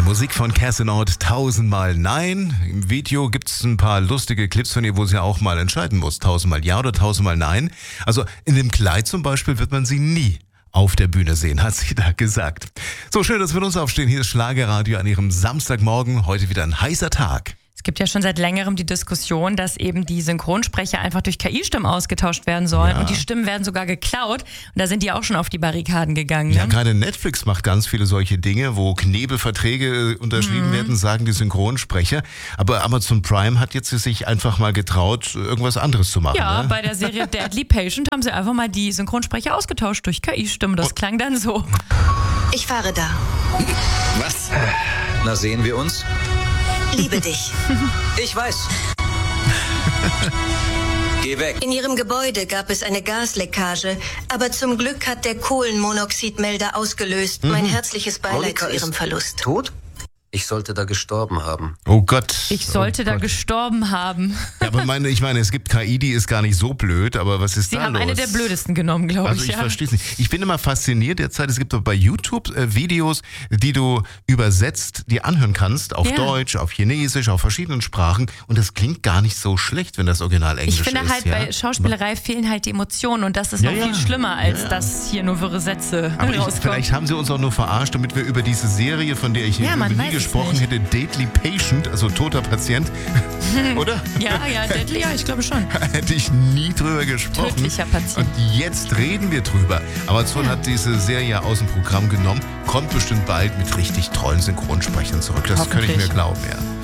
Musik von Kerstin Ott, 1000-mal Nein. Im Video gibt es ein paar lustige Clips von ihr, wo sie auch mal entscheiden muss, 1000-mal Ja oder 1000-mal Nein. Also in dem Kleid zum Beispiel wird man sie nie auf der Bühne sehen, hat sie da gesagt. So, schön, dass wir mit uns aufstehen. Hier ist Schlagerradio an Ihrem Samstagmorgen. Heute wieder ein heißer Tag. Es gibt ja schon seit längerem die Diskussion, dass eben die Synchronsprecher einfach durch KI-Stimmen ausgetauscht werden sollen. Ja. Und die Stimmen werden sogar geklaut. Und da sind die auch schon auf die Barrikaden gegangen. Ne? Ja, gerade Netflix macht ganz viele solche Dinge, wo Knebelverträge unterschrieben werden, sagen die Synchronsprecher. Aber Amazon Prime hat jetzt sich einfach mal getraut, irgendwas anderes zu machen. Ja, ne? Bei der Serie Deadly Patient haben sie einfach mal die Synchronsprecher ausgetauscht durch KI-Stimmen. Das klang dann so. Ich fahre da. Was? Na, sehen wir uns? Liebe dich. Ich weiß. Geh weg. In ihrem Gebäude gab es eine Gasleckage, aber zum Glück hat der Kohlenmonoxidmelder ausgelöst. Mein herzliches Beileid Monika zu ihrem ist Verlust. Tot? Ich sollte da gestorben haben. Oh Gott. Ich sollte da gestorben haben. Ja, aber ich meine, es gibt KI, die ist gar nicht so blöd, aber was ist Sie da haben los? eine der blödesten genommen, glaube ich. Also ich verstehe es nicht. Ich bin immer fasziniert derzeit, es gibt doch bei YouTube Videos, die du übersetzt, die anhören kannst, auf Deutsch, auf Chinesisch, auf verschiedenen Sprachen und das klingt gar nicht so schlecht, wenn das Original Englisch ist. Ich finde halt, bei Schauspielerei fehlen halt die Emotionen und das ist noch viel schlimmer, als dass hier nur wirre Sätze rauskommen. Vielleicht haben sie uns auch nur verarscht, damit wir über diese Serie, von der ich nie gesprochen hätte, Deadly Patient, also toter Patient, oder? Ja, Deadly, ja, ich glaube schon. Hätte ich nie drüber gesprochen. Tödlicher Patient. Und jetzt reden wir drüber. Amazon hat diese Serie aus dem Programm genommen, kommt bestimmt bald mit richtig tollen Synchronsprechern zurück. Das kann ich mir glauben, ja.